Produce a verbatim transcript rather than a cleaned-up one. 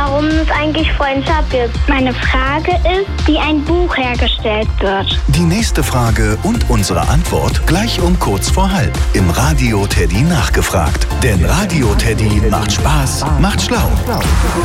warum es eigentlich Freundschaft gibt. Meine Frage ist, wie ein Buch hergestellt wird. Die nächste Frage und unsere Antwort gleich um kurz vor halb im Radio Teddy nachgefragt. Denn Radio Teddy macht Spaß, macht schlau.